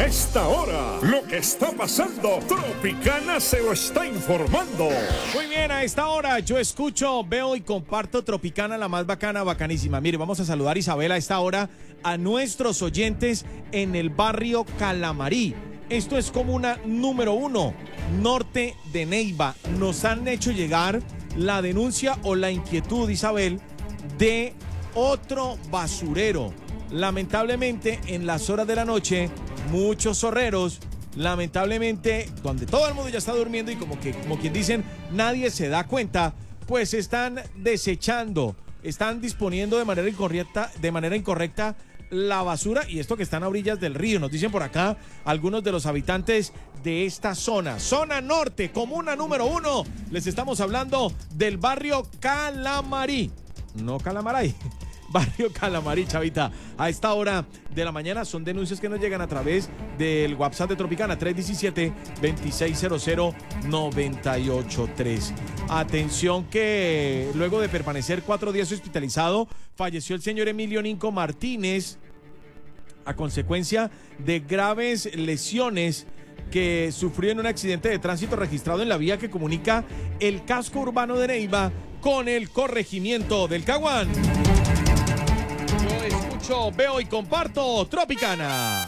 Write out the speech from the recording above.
esta hora, lo que está pasando, Tropicana se lo está informando. Muy bien, a esta hora yo escucho, veo y comparto Tropicana, la más bacana, bacanísima. Mire, vamos a saludar, Isabel, a esta hora a nuestros oyentes en el barrio Calamarí. Esto es comuna número 1, norte de Neiva. Nos han hecho llegar la denuncia o la inquietud, Isabel, de otro basurero. Lamentablemente, en las horas de la noche, muchos zorreros, lamentablemente, donde todo el mundo ya está durmiendo y como quien dicen, nadie se da cuenta, pues están desechando, están disponiendo de manera incorrecta la basura, y esto que están a orillas del río. Nos dicen por acá algunos de los habitantes de esta zona norte, comuna número 1. Les estamos hablando del barrio Calamarí, no Calamaray. Barrio Calamarí, Chavita. A esta hora de la mañana son denuncias que nos llegan a través del WhatsApp de Tropicana, 317-2600-983. Atención que luego de permanecer 4 días hospitalizado, falleció el señor Emilio Ninco Martínez a consecuencia de graves lesiones que sufrió en un accidente de tránsito registrado en la vía que comunica el casco urbano de Neiva con el corregimiento del Caguán. Yo escucho, veo y comparto Tropicana.